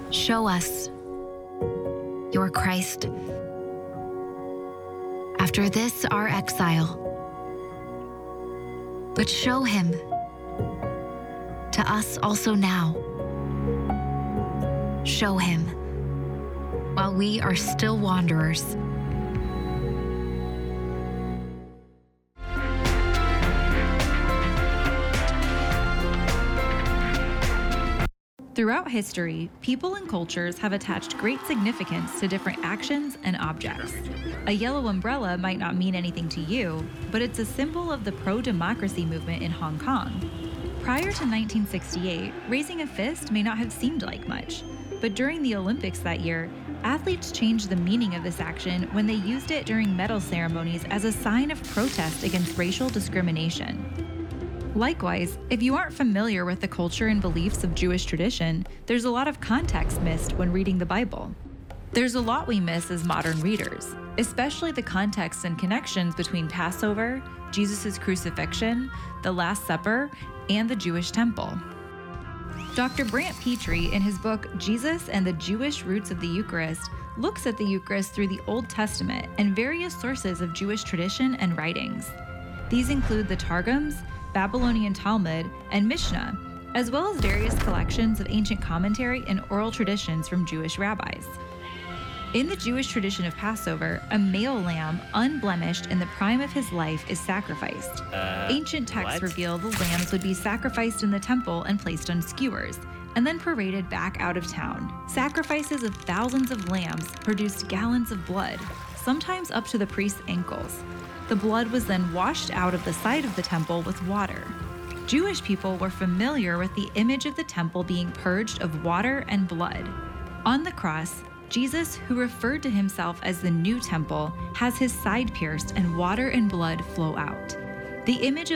Show us your Christ. After this, our exile. But show him to us also now. Show him while we are still wanderers. Throughout history, people and cultures have attached great significance to different actions and objects. A yellow umbrella might not mean anything to you, but it's a symbol of the pro-democracy movement in Hong Kong. Prior to 1968, raising a fist may not have seemed like much, but during the Olympics that year, athletes changed the meaning of this action when they used it during medal ceremonies as a sign of protest against racial discrimination. Likewise, if you aren't familiar with the culture and beliefs of Jewish tradition, there's a lot of context missed when reading the Bible. There's a lot we miss as modern readers, especially the context and connections between Passover, Jesus' crucifixion, the Last Supper, and the Jewish temple. Dr. Brant Pitre, in his book Jesus and the Jewish Roots of the Eucharist, looks at the Eucharist through the Old Testament and various sources of Jewish tradition and writings. These include the Targums, Babylonian Talmud, and Mishnah, as well as various collections of ancient commentary and oral traditions from Jewish rabbis. In the Jewish tradition of Passover, a male lamb, unblemished in the prime of his life, is sacrificed. Ancient texts reveal the lambs would be sacrificed in the temple and placed on skewers, and then paraded back out of town. Sacrifices of thousands of lambs produced gallons of blood, sometimes up to the priest's ankles. The blood was then washed out of the side of the temple with water. Jewish people were familiar with the image of the temple being purged of water and blood. On the cross, Jesus, who referred to himself as the new temple, has his side pierced and water and blood flow out. The image of